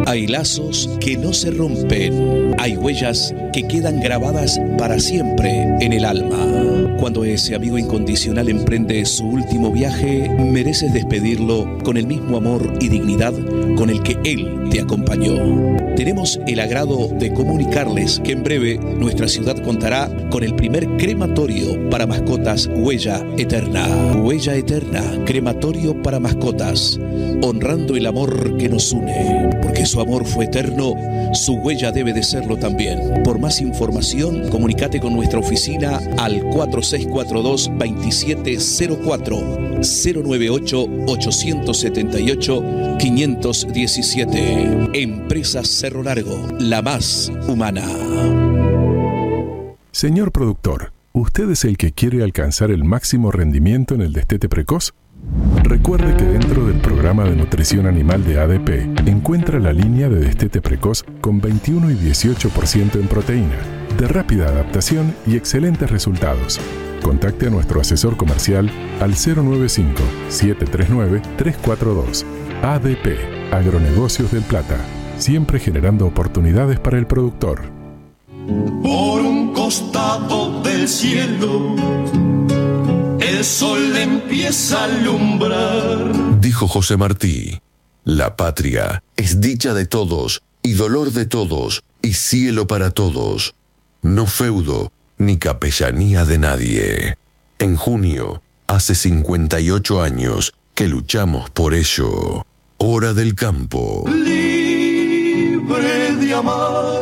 Hay lazos que no se rompen. Hay huellas que quedan grabadas para siempre en el alma. Cuando ese amigo incondicional emprende su último viaje, mereces despedirlo con el mismo amor y dignidad con el que él te acompañó. Tenemos el agrado de comunicarles que en breve nuestra ciudad contará con el primer crematorio para mascotas Huella Eterna. Huella Eterna, crematorio para mascotas, honrando el amor que nos une. Porque su amor fue eterno, su huella debe de serlo también. Por más información, comunícate con nuestra oficina al 4642-2704 098-878-517. Empresa Cerro Largo, la más humana. Señor productor, ¿usted es el que quiere alcanzar el máximo rendimiento en el destete precoz? Recuerde que dentro del programa de nutrición animal de ADP encuentra la línea de destete precoz con 21 y 18% en proteína, de rápida adaptación y excelentes resultados. Contacte a nuestro asesor comercial al 095-739-342. ADP, Agronegocios del Plata, siempre generando oportunidades para el productor. Por un costado del cielo, el sol empieza a alumbrar. Dijo José Martí: la patria es dicha de todos y dolor de todos y cielo para todos, no feudo ni capellanía de nadie. En junio, hace 58 años que luchamos por ello. Hora del campo. Libre de amar,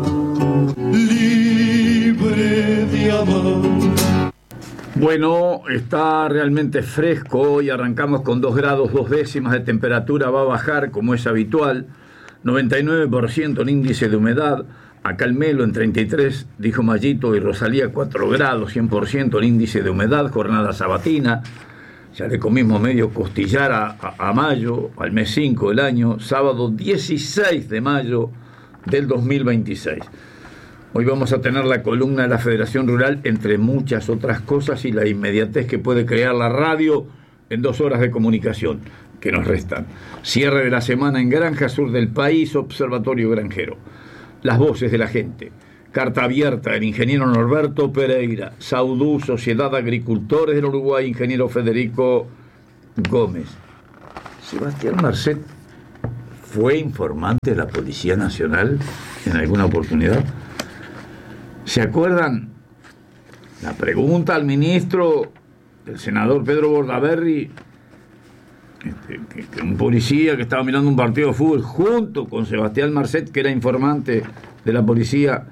libre de amar. Bueno, está realmente fresco. Hoy arrancamos con 2 grados 2 décimas de temperatura. Va a bajar como es habitual. 99% el índice de humedad. Acá el Melo en 33, dijo Mayito, y Rosalía 4 grados, 100% el índice de humedad. Jornada sabatina. Ya le comimos medio costillar a mayo, al mes 5 del año. Sábado 16 de mayo del 2026. Hoy vamos a tener la columna de la Federación Rural, entre muchas otras cosas, y la inmediatez que puede crear la radio en 2 horas de comunicación que nos restan. Cierre de la semana en Granja Sur del país, Observatorio Granjero. Las voces de la gente. Carta abierta del ingeniero Norberto Pereira. Saudú, Sociedad Agricultores del Uruguay, ingeniero Federico Gómez. Sebastián Marcet fue informante de la Policía Nacional en alguna oportunidad. ¿Se acuerdan? La pregunta al ministro, el senador Pedro Bordaberry, que un policía que estaba mirando un partido de fútbol junto con Sebastián Marcet, que era informante de la policía,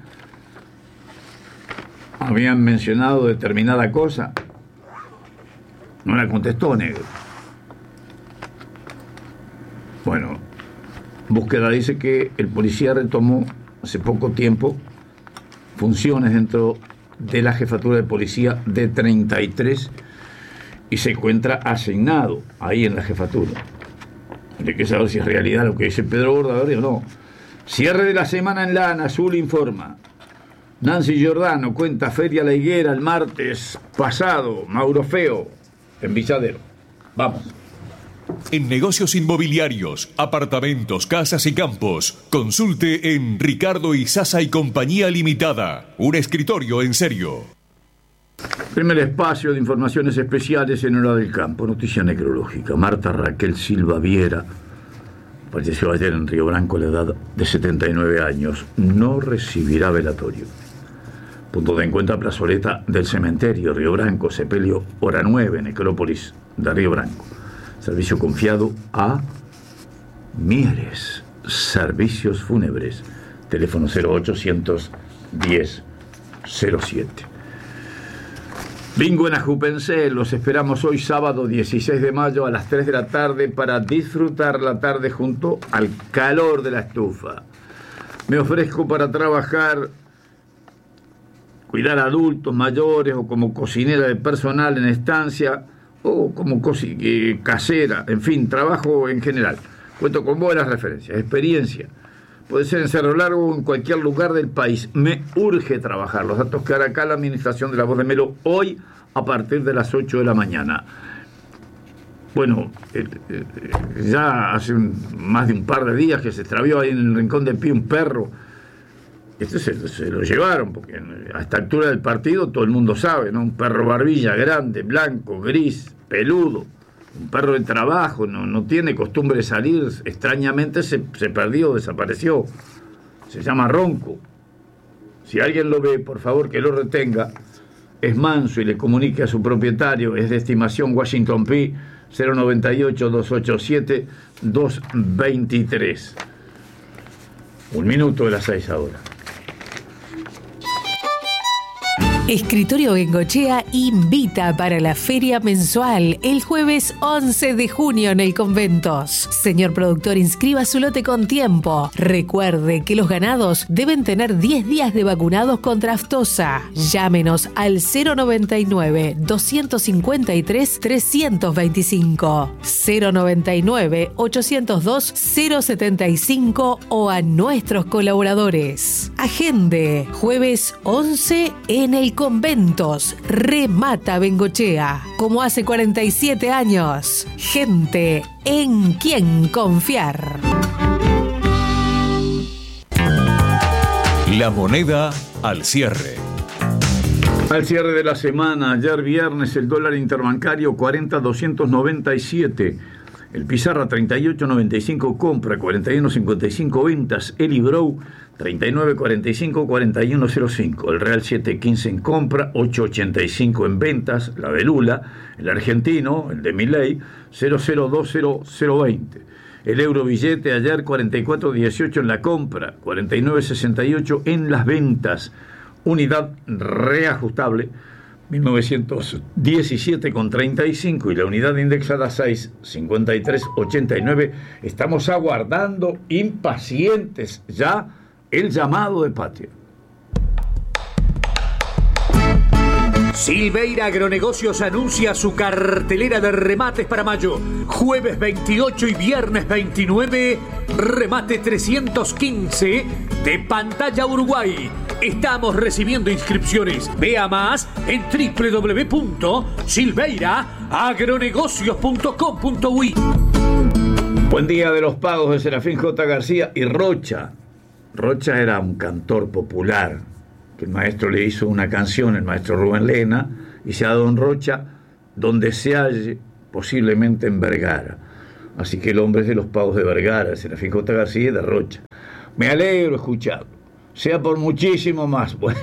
habían mencionado determinada cosa. No la contestó, negro. Bueno, búsqueda dice que el policía retomó hace poco tiempo funciones dentro de la jefatura de policía de 33 y se encuentra asignado ahí en la jefatura. Hay que saber si es realidad lo que dice Pedro Bordaberry o no. Cierre de la semana en Lana, Azul informa. Nancy Giordano cuenta Feria La Higuera el martes pasado. Mauro Feo en Villadero. Vamos. En negocios inmobiliarios, apartamentos, casas y campos, consulte en Ricardo Izaza y Compañía Limitada. Un escritorio en serio. Primer espacio de informaciones especiales en Hora del Campo. Noticia necrológica. Marta Raquel Silva Viera falleció ayer en Río Branco a la edad de 79 años. No recibirá velatorio. Punto de encuentro, plazoleta del cementerio Río Branco, sepelio hora 9, necrópolis de Río Branco. Servicio confiado a Mieres Servicios Fúnebres. Teléfono 0800 10 07. Bingo en Ajupense, los esperamos hoy sábado 16 de mayo a las 3 de la tarde para disfrutar la tarde junto al calor de la estufa. Me ofrezco para trabajar, cuidar a adultos mayores o como cocinera de personal en estancia o como casera, en fin, trabajo en general. Cuento con buenas referencias, experiencia. Puede ser en Cerro Largo o en cualquier lugar del país. Me urge trabajar. Los datos que hará acá la administración de La Voz de Melo hoy a partir de las 8 de la mañana. Bueno, ya hace más de un par de días que se extravió ahí en el Rincón del Pi un perro. Este se lo llevaron, porque a esta altura del partido todo el mundo sabe, ¿no? Un perro barbilla grande, blanco, gris, peludo, un perro de trabajo, no tiene costumbre de salir, extrañamente se perdió, desapareció. Se llama Ronco. Si alguien lo ve, por favor que lo retenga. Es manso y le comunique a su propietario. Es de estimación Washington Pi 098-287-223. 1 minuto de las 6 ahora. Escritorio Bengochea invita para la feria mensual el jueves 11 de junio en el Conventos. Señor productor, inscriba su lote con tiempo. Recuerde que los ganados deben tener 10 días de vacunados contra aftosa. Llámenos al 099-253-325, 099-802-075 o a nuestros colaboradores. Agende, jueves 11 en el Conventos. Remata Bengochea, como hace 47 años. Gente en quien confiar. La moneda al cierre. Al cierre de la semana, ayer viernes, el dólar interbancario 40.297, el Pizarra 38.95 compra, 41.55 ventas, el Ibrou 39.45, 41.05, el Real 7.15 en compra, 8.85 en ventas, la Belula, el argentino, el de Milei, 0.02020. El euro billete ayer 44.18 en la compra, 49.68 en las ventas, unidad reajustable 1917,35 y la unidad indexada 6,53,89. Estamos aguardando impacientes ya el llamado de Patria. Silveira Agronegocios anuncia su cartelera de remates para mayo. Jueves 28 y viernes 29, remate 315 de Pantalla Uruguay. Estamos recibiendo inscripciones. Vea más en www.silveiraagronegocios.com.uy. Buen día de los pagos de Serafín J. García y Rocha. Rocha era un cantor popular, que el maestro le hizo una canción, el maestro Rubén Lena, y sea Don Rocha, donde se halle, posiblemente en Vergara. Así que el hombre es de los pagos de Vergara, Serafín J. García y de Rocha. Me alegro escucharlo, sea por muchísimo más. Bueno,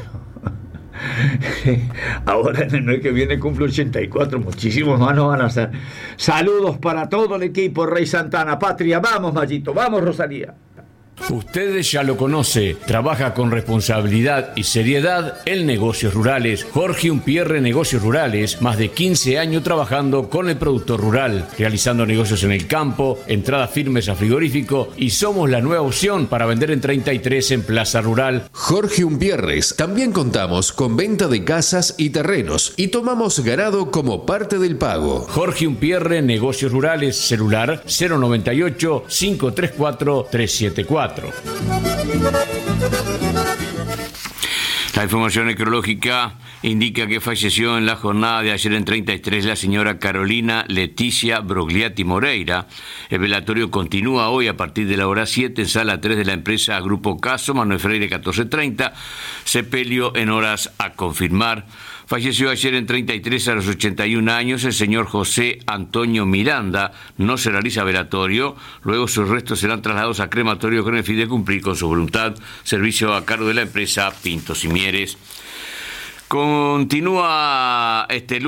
ahora en el mes que viene cumple 84, muchísimos más no van a ser. Saludos para todo el equipo, Rey Santana, Patria, vamos Mayito, vamos Rosalía. Usted ya lo conoce, trabaja con responsabilidad y seriedad en negocios rurales. Jorge Umpierre Negocios Rurales, más de 15 años trabajando con el productor rural, realizando negocios en el campo, entradas firmes a frigorífico y somos la nueva opción para vender en 33 en Plaza Rural. Jorge Umpierres, también contamos con venta de casas y terrenos y tomamos ganado como parte del pago. Jorge Umpierre Negocios Rurales, celular 098-534-374. La información necrológica indica que falleció en la jornada de ayer en 33 la señora Carolina Leticia Brogliati Moreira. El velatorio continúa hoy a partir de la hora 7 en sala 3 de la empresa Grupo Caso, Manuel Freire 1430, sepelio en horas a confirmar. Falleció ayer en 33 a los 81 años el señor José Antonio Miranda. No se realiza velatorio, luego sus restos serán trasladados a crematorio con el fin de cumplir con su voluntad. Servicio a cargo de la empresa Pintos y Mieres. Continúa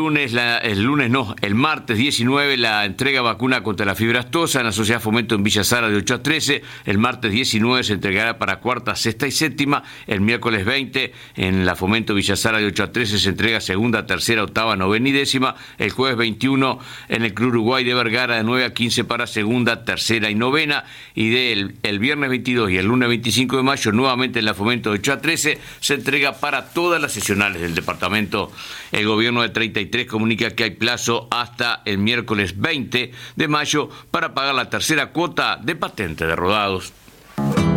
el martes 19 la entrega vacuna contra la fiebre aftosa en la Sociedad Fomento en Villa Sara de 8 a 13. El martes 19 se entregará para cuarta, sexta y séptima. El miércoles 20 en la Fomento Villa Sara de 8 a 13 se entrega segunda, tercera, octava, novena y décima. El jueves 21 en el Club Uruguay de Vergara de 9 a 15 para segunda, tercera y novena. Y el viernes 22 y el lunes 25 de mayo nuevamente en la Fomento de 8 a 13 se entrega para todas las sesionales del departamento. El gobierno de 33 comunica que hay plazo hasta el miércoles 20 de mayo para pagar la tercera cuota de patente de rodados.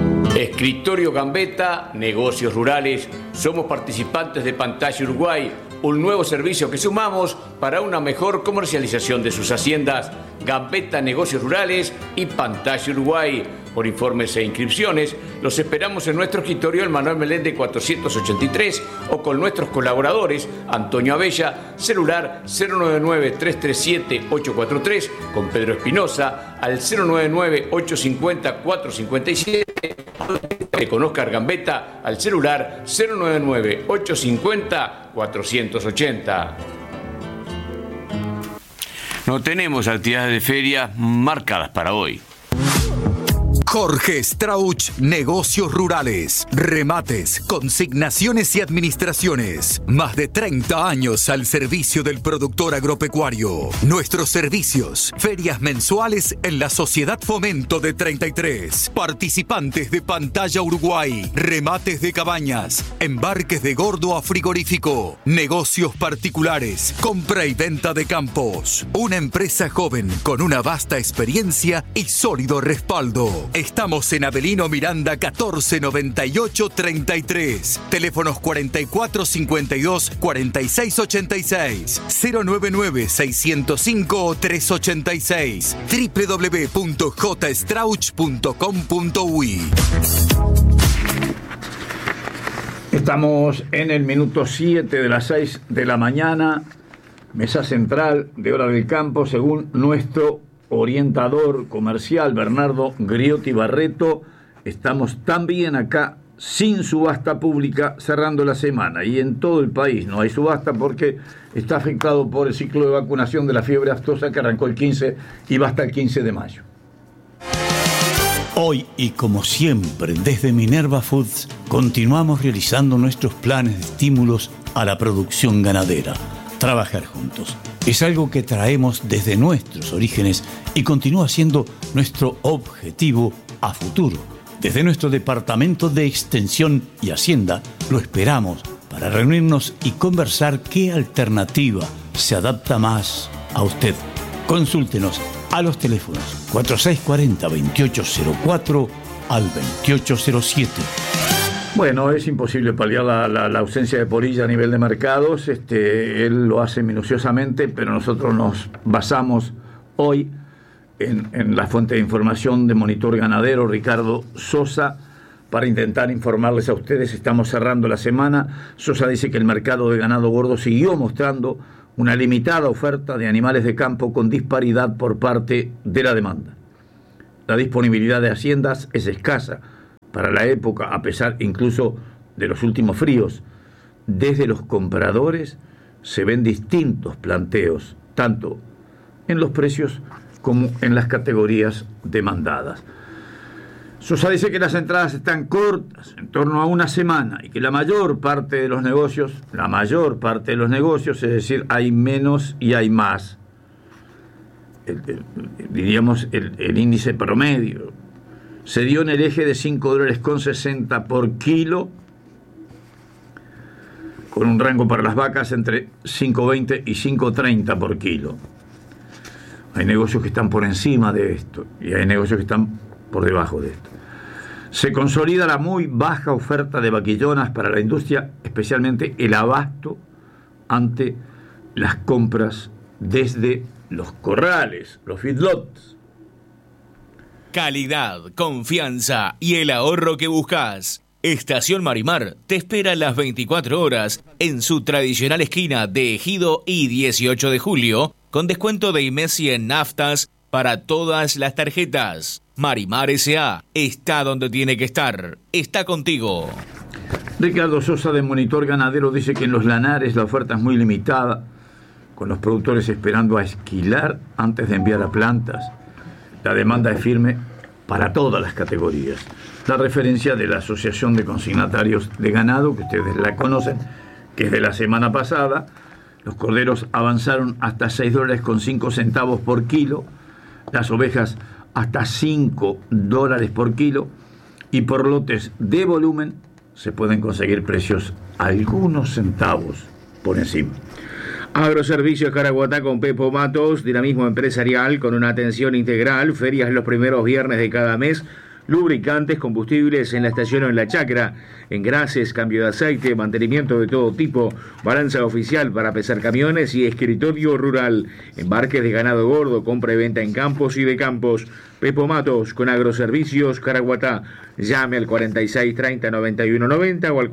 Escritorio Gambetta, Negocios Rurales. Somos participantes de Pantalla Uruguay. un nuevo servicio que sumamos para una mejor comercialización de sus haciendas. Gambetta Negocios Rurales y Pantalla Uruguay. Por informes e inscripciones, los esperamos en nuestro escritorio el Manuel Meléndez 483 o con nuestros colaboradores Antonio Abella, celular 099-337-843, con Pedro Espinosa al 099-850-457, con Oscar Gambetta al celular 099-850-480. No tenemos actividades de feria marcadas para hoy. Jorge Strauch, Negocios Rurales, remates, consignaciones y administraciones. Más de 30 años al servicio del productor agropecuario. Nuestros servicios, ferias mensuales en la Sociedad Fomento de 33. Participantes de Pantalla Uruguay, remates de cabañas, embarques de gordo a frigorífico, negocios particulares, compra y venta de campos. Una empresa joven con una vasta experiencia y sólido respaldo. Estamos en Avelino Miranda 1498 33. Teléfonos 4452 4686 099 605 386 www.jstrauch.com.uy. Estamos en el minuto 7 de las 6 de la mañana, mesa central de Hora del Campo, según nuestro orientador comercial Bernardo Griotti Barreto. Estamos también acá sin subasta pública cerrando la semana, y en todo el país no hay subasta porque está afectado por el ciclo de vacunación de la fiebre aftosa que arrancó el 15 y va hasta el 15 de mayo. Hoy y como siempre desde Minerva Foods continuamos realizando nuestros planes de estímulos a la producción ganadera. Trabajar juntos es algo que traemos desde nuestros orígenes y continúa siendo nuestro objetivo a futuro. Desde nuestro Departamento de Extensión y Hacienda lo esperamos para reunirnos y conversar qué alternativa se adapta más a usted. Consúltenos a los teléfonos 4640-2804 al 2807. Bueno, es imposible paliar la ausencia de Polilla a nivel de mercados. Él lo hace minuciosamente, pero nosotros nos basamos hoy en la fuente de información de Monitor Ganadero, Ricardo Sosa, para intentar informarles a ustedes. Estamos cerrando la semana. Sosa dice que el mercado de ganado gordo siguió mostrando una limitada oferta de animales de campo con disparidad por parte de la demanda. La disponibilidad de haciendas es escasa para la época, a pesar incluso de los últimos fríos. Desde los compradores se ven distintos planteos, tanto en los precios como en las categorías demandadas. Sosa dice que las entradas están cortas, en torno a una semana, y que la mayor parte de los negocios, es decir, hay menos y hay más. Diríamos el índice promedio se dio en el eje de $5.60 por kilo, con un rango para las vacas entre 5.20 y 5.30 por kilo. Hay negocios que están por encima de esto y hay negocios que están por debajo de esto. Se consolida la muy baja oferta de vaquillonas para la industria, especialmente el abasto ante las compras desde los corrales, los feedlots. Calidad, confianza y el ahorro que buscas. Estación Marimar te espera las 24 horas en su tradicional esquina de Ejido y 18 de julio, con descuento de IMESI en naftas para todas las tarjetas. Marimar S.A. está donde tiene que estar. Está contigo. Ricardo Sosa de Monitor Ganadero dice que en los lanares la oferta es muy limitada, con los productores esperando a esquilar antes de enviar a plantas. La demanda es firme para todas las categorías. La referencia de la Asociación de Consignatarios de Ganado, que ustedes la conocen, que es de la semana pasada, los corderos avanzaron hasta $6.05 por kilo, las ovejas hasta $5 por kilo, y por lotes de volumen se pueden conseguir precios algunos centavos por encima. Agroservicios Caraguatá con Pepo Matos, dinamismo empresarial con una atención integral, ferias los primeros viernes de cada mes, lubricantes, combustibles en la estación o en la chacra, engrases, cambio de aceite, mantenimiento de todo tipo, balanza oficial para pesar camiones y escritorio rural, embarques de ganado gordo, compra y venta en campos y de campos. Pepo Matos con Agroservicios Caraguatá. Llame al 4630-9190 o al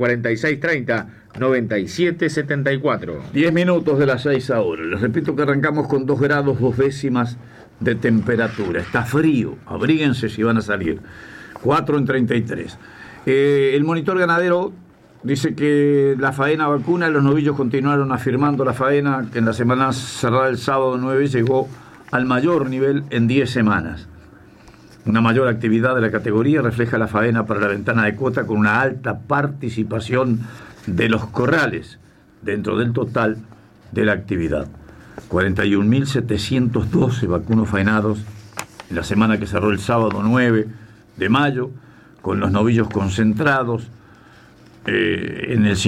4630-9774. 10 minutos de las 6 ahora. Les repito que arrancamos con 2 grados 2 décimas de temperatura. Está frío, abríguense si van a salir. 4 en 33. El monitor ganadero dice que la faena vacuna, los novillos continuaron afirmando la faena, que en la semana cerrada el sábado 9 llegó al mayor nivel en 10 semanas. Una mayor actividad de la categoría refleja la faena para la ventana de cuota con una alta participación de los corrales dentro del total de la actividad. 41.712 vacunos faenados en la semana que cerró el sábado 9 de mayo, con los novillos concentrados en el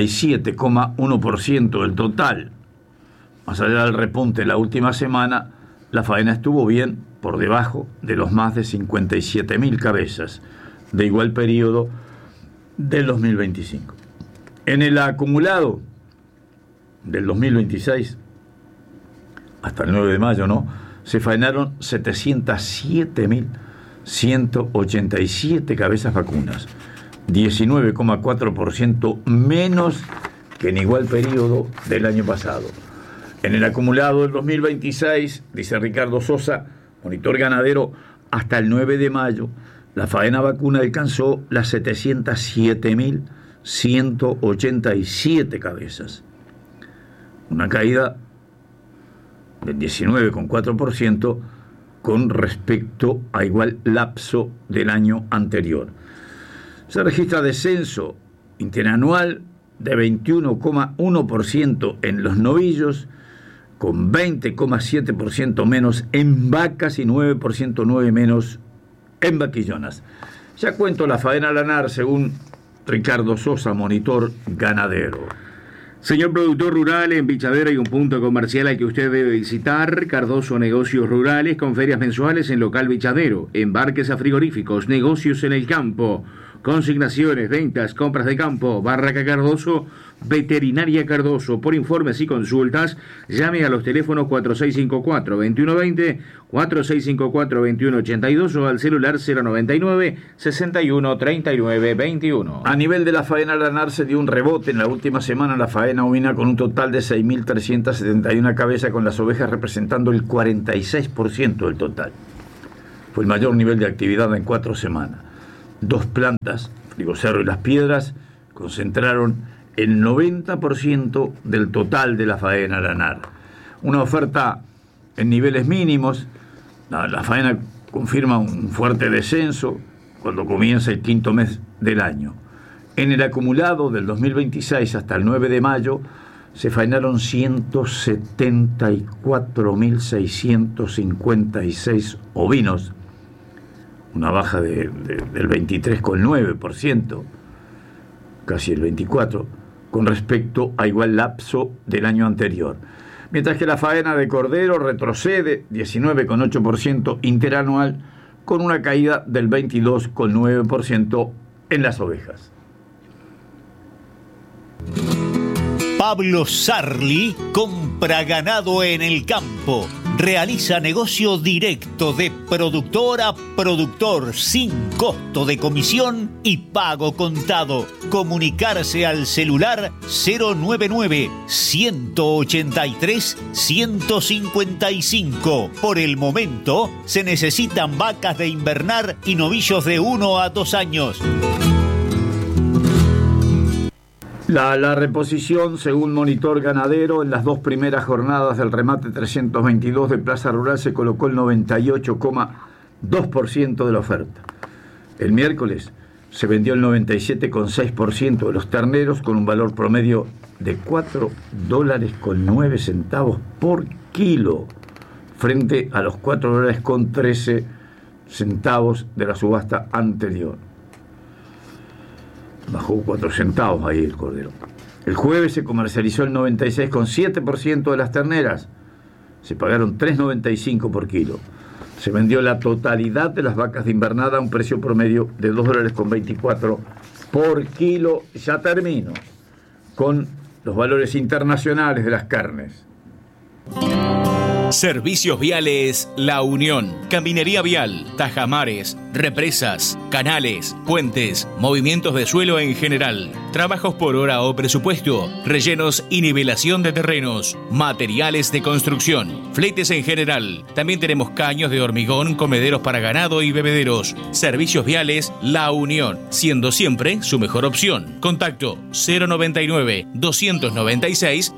57,1% del total. Más allá del repunte la última semana, la faena estuvo bien por debajo de los más de 57.000 cabezas de igual periodo del 2025. En el acumulado del 2026, hasta el 9 de mayo, se faenaron 707.187 cabezas vacunas, 19,4% menos que en igual periodo del año pasado. En el acumulado del 2026, dice Ricardo Sosa, monitor ganadero, hasta el 9 de mayo, la faena vacuna alcanzó las 707.187 cabezas. Una caída del 19,4% con respecto a igual lapso del año anterior. Se registra descenso interanual de 21,1% en los novillos, con 20,7% menos en vacas y 9% menos en vaquillonas. Ya cuento la faena lanar según Ricardo Sosa, monitor ganadero. Señor productor rural, en Bichadero hay un punto comercial al que usted debe visitar: Cardoso Negocios Rurales, con ferias mensuales en local Bichadero, embarques a frigoríficos, negocios en el campo, consignaciones, ventas, compras de campo. Barraca Cardoso, Veterinaria Cardoso. Por informes y consultas, llame a los teléfonos 4654-2120, 4654-2182 o al celular 099-6139-21. A nivel de la faena lanar se dio un rebote en la última semana. La faena ovina con un total de 6.371 cabezas, con las ovejas representando el 46% del total. Fue el mayor nivel de actividad en 4 semanas. 2 plantas, Frigocerro y Las Piedras, concentraron el 90% del total de la faena lanar. Una oferta en niveles mínimos. La faena confirma un fuerte descenso cuando comienza el 5º mes del año. En el acumulado del 2026 hasta el 9 de mayo se faenaron 174.656 ovinos, una baja del 23,9%, casi el 24%, con respecto a igual lapso del año anterior. Mientras que la faena de cordero retrocede 19,8% interanual, con una caída del 22,9% en las ovejas. Pablo Sarli compra ganado en el campo. Realiza negocio directo de productor a productor sin costo de comisión y pago contado. Comunicarse al celular 099-183-155. Por el momento se necesitan vacas de invernar y novillos de 1 a 2 años. La reposición, según monitor ganadero, en las 2 primeras jornadas del remate 322 de Plaza Rural se colocó el 98,2% de la oferta. El miércoles se vendió el 97,6% de los terneros, con un valor promedio de $4.09 por kilo, frente a los $4.13 de la subasta anterior. Bajó 4 centavos ahí el cordero. El jueves se comercializó el 96,7% de las terneras. Se pagaron $3.95 por kilo. Se vendió la totalidad de las vacas de invernada a un precio promedio de $2.24 por kilo. Ya termino con los valores internacionales de las carnes. Servicios viales La Unión, caminería vial, tajamares, represas, canales, puentes, movimientos de suelo en general, trabajos por hora o presupuesto, rellenos y nivelación de terrenos, materiales de construcción, fletes en general. También tenemos caños de hormigón, comederos para ganado y bebederos. Servicios viales La Unión, siendo siempre su mejor opción. Contacto 099 296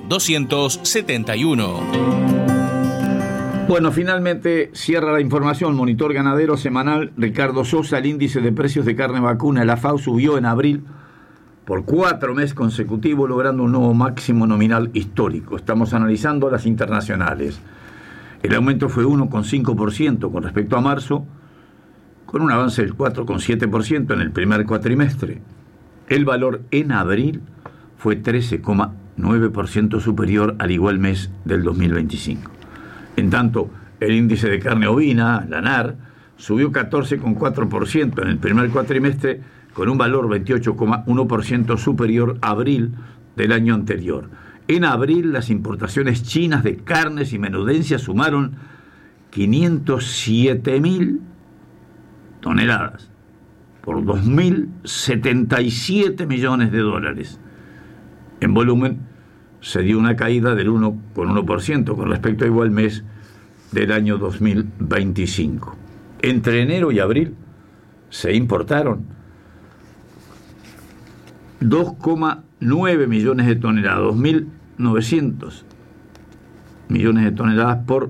271. Bueno, finalmente cierra la información. Monitor ganadero semanal, Ricardo Sosa. El índice de precios de carne vacuna, la FAO, subió en abril por 4 meses consecutivos, logrando un nuevo máximo nominal histórico. Estamos analizando las internacionales. El aumento fue 1,5% con respecto a marzo, con un avance del 4,7% en el primer cuatrimestre. El valor en abril fue 13,9% superior al igual mes del 2025. En tanto, el índice de carne ovina, la NAR, subió 14,4% en el primer cuatrimestre, con un valor 28,1% superior a abril del año anterior. En abril, las importaciones chinas de carnes y menudencias sumaron 507.000 toneladas, por $2.077 millones. En volumen, se dio una caída del 1,1% con respecto a igual mes del año 2025. Entre enero y abril se importaron 2,9 millones de toneladas, 2.900 millones de toneladas por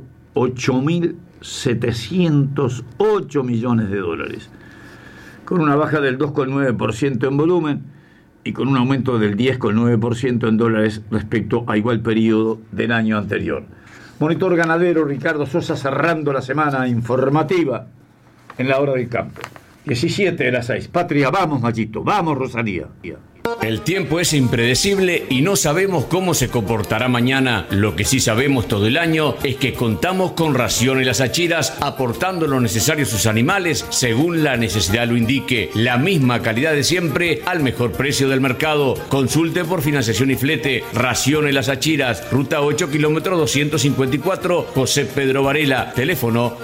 $8.708 millones, con una baja del 2,9% en volumen y con un aumento del 10,9% en dólares respecto a igual periodo del año anterior. Monitor ganadero, Ricardo Sosa, cerrando la semana informativa en la hora del campo. 17:06. Patria, vamos, Machito, vamos, Rosalía. El tiempo es impredecible y no sabemos cómo se comportará mañana. Lo que sí sabemos todo el año es que contamos con Raciones Las Achiras, aportando lo necesario a sus animales según la necesidad lo indique. La misma calidad de siempre al mejor precio del mercado. Consulte por financiación y flete. Raciones Las Achiras, ruta 8, kilómetro 254, José Pedro Varela. Teléfono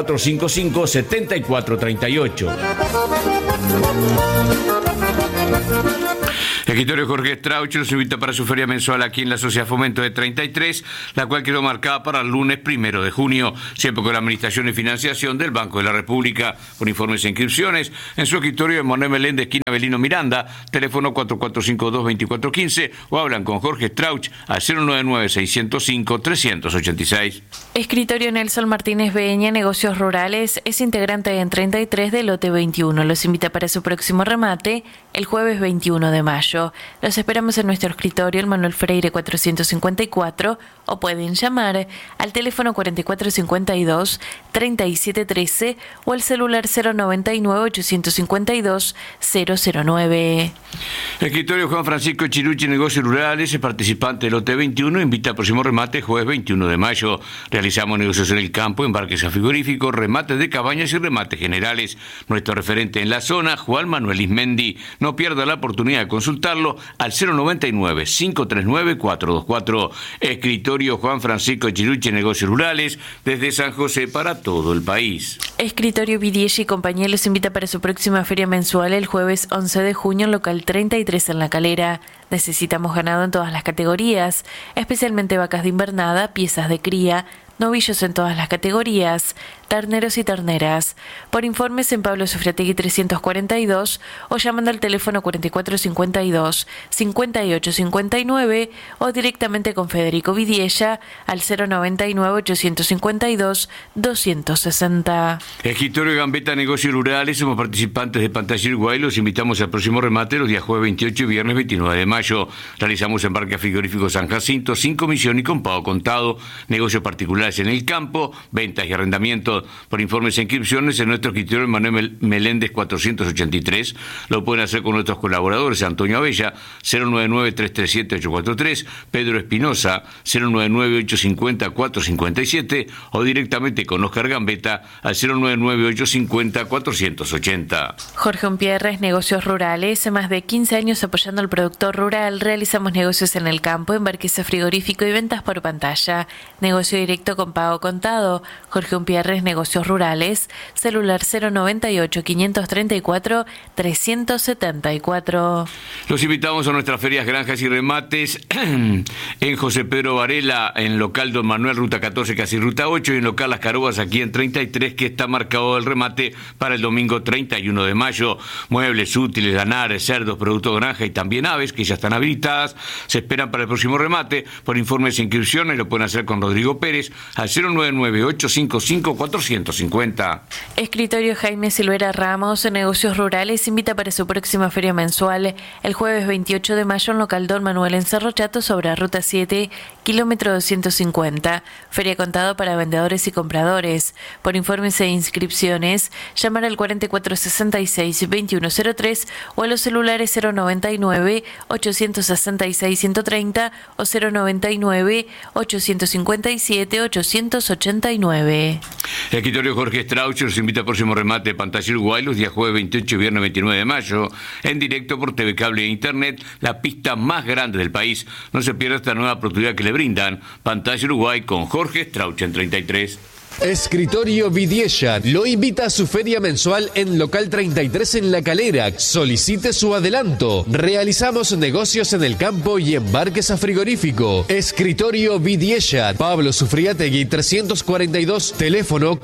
4455-7438. El escritorio Jorge Strauch los invita para su feria mensual aquí en la Sociedad Fomento de 33, la cual quedó marcada para el lunes 1 de junio, siempre con la administración y financiación del Banco de la República. Por informes e inscripciones, en su escritorio de Manuel Meléndez, esquina Avelino Miranda, teléfono 4452-2415, o hablan con Jorge Strauch al 099-605-386. Escritorio Nelson Martínez Beña, Negocios Rurales, es integrante en 33 del lote 21. Los invita para su próximo remate el jueves 21 de mayo. Los esperamos en nuestro escritorio, el Manuel Freire 454, o pueden llamar al teléfono 4452-3713 o al celular 099-852-009. Escritorio Juan Francisco Chiruchi, Negocios Rurales, es participante del lote 21, invita al próximo remate jueves 21 de mayo. Realizamos negocios en el campo, embarques a frigoríficos, remates de cabañas y remates generales. Nuestro referente en la zona, Juan Manuel Ismendi. No pierda la oportunidad de consultarlo al 099-539-424. Escritorio Juan Francisco Chiruchi, Negocios Rurales, desde San José para todo el país. Escritorio Vidielli y compañía los invita para su próxima feria mensual el jueves 11 de junio en local 33 en La Calera. Necesitamos ganado en todas las categorías, especialmente vacas de invernada, piezas de cría, novillos en todas las categorías, terneros y terneras. Por informes en Pablo Sofriategui 342 o llamando al teléfono 4452-5859 o directamente con Federico Vidiella al 099-852-260. Escritorio Gambetta, Negocios Rurales, somos participantes de Pantalla Uruguay, los invitamos al próximo remate los días jueves 28 y viernes 29 de mayo. Realizamos embarque a frigorífico San Jacinto sin comisión y con pago contado, negocios particulares en el campo, ventas y arrendamientos. invitamos por informes e inscripciones en nuestro escritorio Manuel Meléndez 483. Lo pueden hacer con nuestros colaboradores: Antonio Abella, 099-337-843, Pedro Espinosa, 099-850-457, o directamente con Oscar Gambetta al 099-850-480. Jorge Umpierres, Negocios Rurales, más de 15 años apoyando al productor rural. Realizamos negocios en el campo, embarqueza frigorífico y ventas por pantalla. Negocio directo con pago contado. Jorge Umpierres, Negocios Rurales, celular 098-534-374. Los invitamos a nuestras ferias, granjas y remates en José Pedro Varela, en local Don Manuel, ruta 14, casi ruta 8, y en local Las Carobas, aquí en 33, que está marcado el remate para el domingo 31 de mayo. Muebles, útiles, lanares, cerdos, productos de granja y también aves, que ya están habilitadas, se esperan para el próximo remate. Por informes e inscripciones lo pueden hacer con Rodrigo Pérez al 099-855-450. Escritorio Jaime Silvera Ramos, Negocios Rurales, invita para su próxima feria mensual el jueves 28 de mayo en local Don Manuel en Cerro Chato, sobre ruta 7, kilómetro 250. Feria contado para vendedores y compradores. Por informes e inscripciones, llamar al 4466-2103 o a los celulares 099-866-130 o 099-857-889. Escritorio Jorge Strauch los invita al próximo remate de Pantalla Uruguay los días jueves 28 y viernes 29 de mayo, en directo por TV Cable e Internet, la pista más grande del país. No se pierda esta nueva oportunidad que le brindan. Pantalla Uruguay con Jorge Strauch en 33. Escritorio Vidiella lo invita a su feria mensual en local 33 en La Calera. Solicite su adelanto. Realizamos negocios en el campo y embarques a frigorífico. Escritorio Vidiella, Pablo Sufriategui 342, teléfono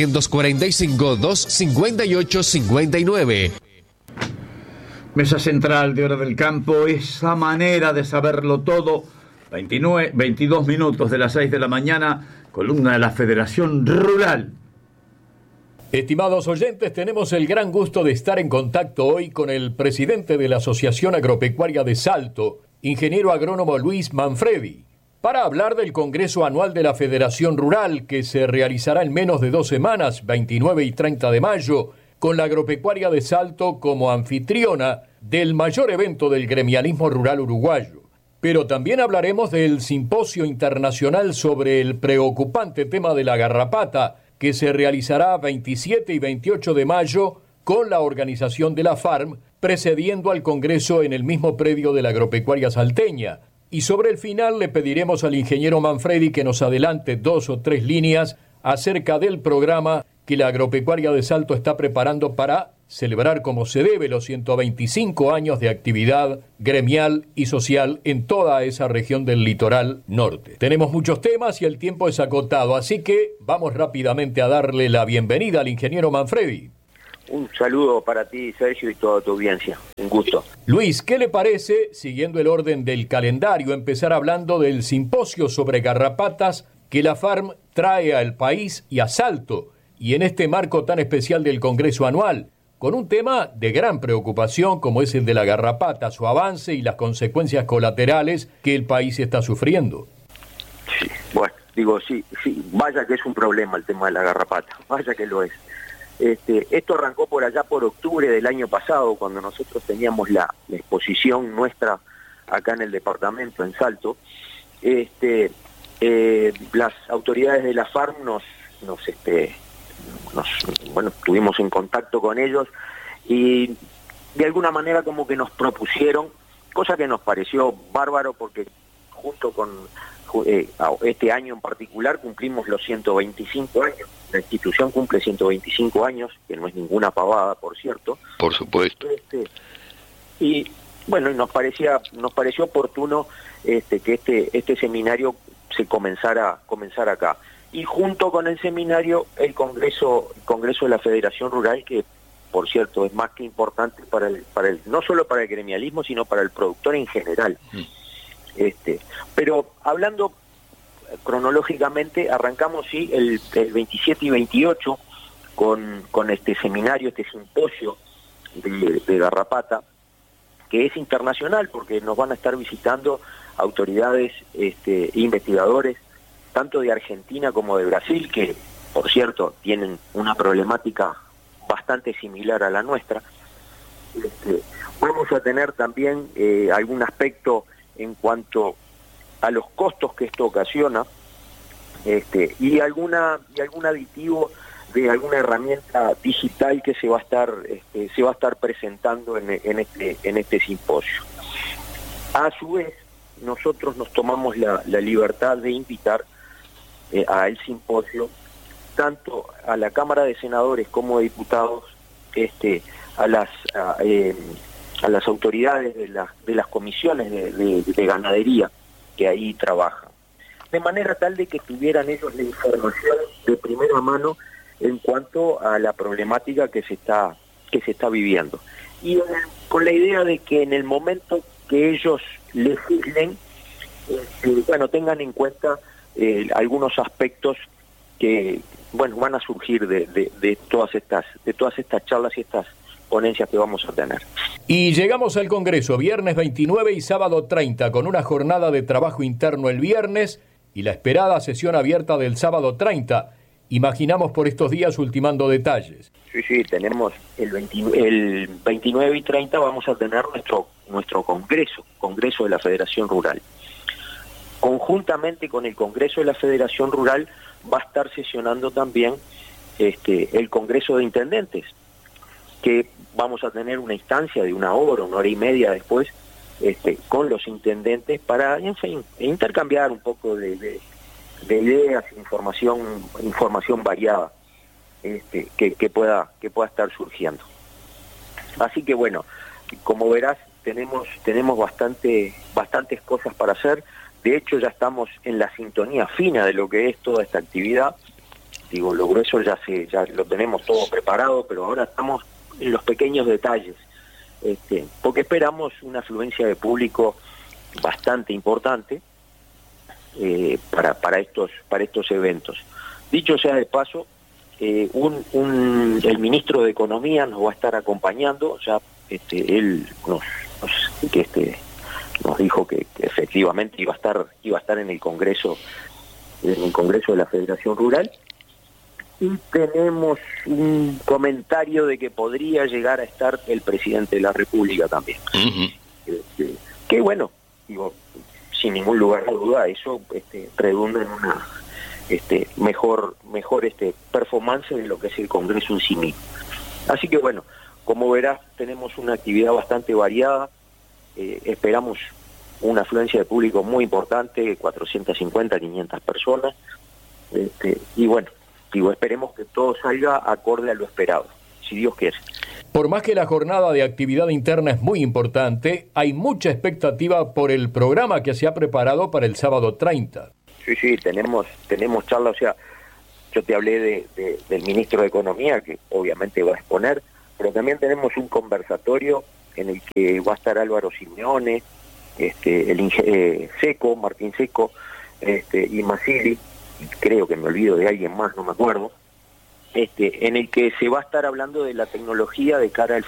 445-258-59. Mesa central de Hora del Campo, esa manera de saberlo todo. 22 minutos de las 6 de la mañana. Columna de la Federación Rural. Estimados oyentes, tenemos el gran gusto de estar en contacto hoy con el presidente de la Asociación Agropecuaria de Salto, ingeniero agrónomo Luis Manfredi, para hablar del Congreso Anual de la Federación Rural, que se realizará en menos de 2 semanas, 29 y 30 de mayo, con la Agropecuaria de Salto como anfitriona del mayor evento del gremialismo rural uruguayo. Pero también hablaremos del Simposio Internacional sobre el preocupante tema de la garrapata, que se realizará 27 y 28 de mayo con la organización de la FARM, precediendo al Congreso en el mismo predio de la Agropecuaria salteña. Y sobre el final le pediremos al ingeniero Manfredi que nos adelante 2 o 3 líneas acerca del programa que la Agropecuaria de Salto está preparando para celebrar como se debe los 125 años de actividad gremial y social en toda esa región del litoral norte. Tenemos muchos temas y el tiempo es acotado, así que vamos rápidamente a darle la bienvenida al ingeniero Manfredi. Un saludo para ti, Sergio, y toda tu audiencia. Un gusto. Luis, ¿qué le parece, siguiendo el orden del calendario, empezar hablando del simposio sobre garrapatas que la FARM trae al país y a Salto, y en este marco tan especial del Congreso Anual, con un tema de gran preocupación como es el de la garrapata, su avance y las consecuencias colaterales que el país está sufriendo? Sí, bueno, digo, sí, vaya que es un problema el tema de la garrapata, vaya que lo es. Esto arrancó por allá por octubre del año pasado, cuando nosotros teníamos la exposición nuestra acá en el departamento, en Salto. Las autoridades de la FARM estuvimos en contacto con ellos y de alguna manera como que nos propusieron, cosa que nos pareció bárbaro porque justo con este año en particular cumplimos los 125 años. La institución cumple 125 años, que no es ninguna pavada, por cierto. Por supuesto. Y bueno, nos pareció oportuno que este seminario se comenzara acá. Y junto con el seminario, el Congreso de la Federación Rural, que por cierto es más que importante para el no solo para el gremialismo, sino para el productor en general. Pero hablando cronológicamente, arrancamos el 27 y 28 con este seminario, este simposio de garrapata, que es internacional porque nos van a estar visitando autoridades, investigadores, tanto de Argentina como de Brasil, que por cierto, tienen una problemática bastante similar a la nuestra. Vamos a tener también algún aspecto en cuanto a los costos que esto ocasiona, y algún aditivo de alguna herramienta digital que se va a estar presentando en este simposio. A su vez, nosotros nos tomamos la libertad de invitar al simposio tanto a la Cámara de Senadores como de Diputados, a las autoridades de las comisiones de ganadería que ahí trabajan, de manera tal de que tuvieran ellos la información de primera mano en cuanto a la problemática que se está viviendo, y con la idea de que en el momento que ellos legislen, tengan en cuenta algunos aspectos que van a surgir de todas estas charlas y estas ponencias que vamos a tener. Y llegamos al Congreso viernes 29 y sábado 30 con una jornada de trabajo interno el viernes y la esperada sesión abierta del sábado 30. Imaginamos por estos días ultimando detalles. Sí, tenemos el 29 y 30 vamos a tener nuestro Congreso de la Federación Rural. Conjuntamente con el Congreso de la Federación Rural va a estar sesionando también el Congreso de Intendentes, que vamos a tener una instancia de una hora y media después, con los intendentes para, en fin, intercambiar un poco de ideas, información variada que pueda estar surgiendo. Así que bueno, como verás, tenemos bastantes cosas para hacer. De hecho, ya estamos en la sintonía fina de lo que es toda esta actividad. Digo, lo grueso ya lo tenemos todo preparado, pero ahora estamos en los pequeños detalles, porque esperamos una afluencia de público bastante importante para estos eventos. Dicho sea de paso, el ministro de Economía nos va a estar acompañando. Ya él nos dijo que efectivamente iba a estar en el Congreso de la Federación Rural, y tenemos un comentario de que podría llegar a estar el presidente de la República también. Uh-huh. Que bueno, digo, sin ningún lugar a duda, eso redunda en una mejor performance de lo que es el Congreso en sí mismo. Así que bueno, como verás, tenemos una actividad bastante variada. Esperamos una afluencia de público muy importante, 450, 500 personas, y bueno, esperemos que todo salga acorde a lo esperado, si Dios quiere. Por más que la jornada de actividad interna es muy importante, hay mucha expectativa por el programa que se ha preparado para el sábado 30. Sí, tenemos charla, o sea, yo te hablé del ministro de Economía, que obviamente va a exponer, pero también tenemos un conversatorio en el que va a estar Álvaro Simeone, Martín Seco, y Masili, creo que me olvido de alguien más, no me acuerdo, en el que se va a estar hablando de la tecnología de cara al